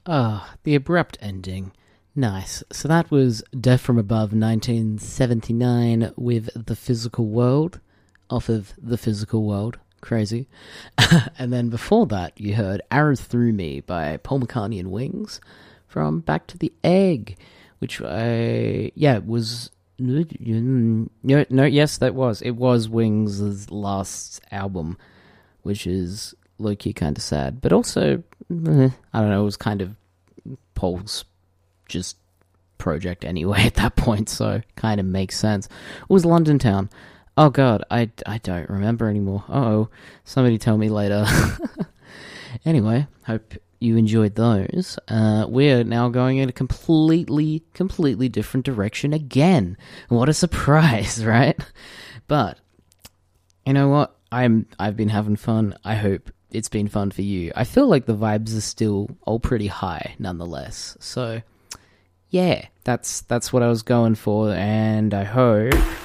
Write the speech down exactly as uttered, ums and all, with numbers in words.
Ah, the abrupt ending. Nice. So that was Death from Above nineteen seventy-nine with The Physical World, off of The Physical World. Crazy. And then before that, you heard Arrow Through Me by Paul McCartney and Wings from Back to the Egg, which I, yeah, was, no, no, yes, that was. It was Wings' last album, which is low-key kind of sad, but also, eh, I don't know, it was kind of Paul's just project anyway at that point, so kind of makes sense. It was London Town. Oh god, I, I don't remember anymore. Uh-oh, somebody tell me later. Anyway, hope you enjoyed those. Uh, we're now going in a completely, completely different direction again. What a surprise, right? But, you know what? I'm, I've been having fun. I hope it's been fun for you. I feel like the vibes are still all pretty high, nonetheless. So, yeah, that's that's what I was going for, and I hope